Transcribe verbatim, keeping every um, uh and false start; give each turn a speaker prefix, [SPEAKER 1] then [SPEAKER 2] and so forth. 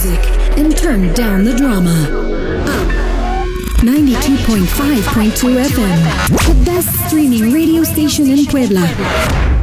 [SPEAKER 1] music and turn down the drama. ninety-two point five point two F M, the best streaming radio station in Puebla.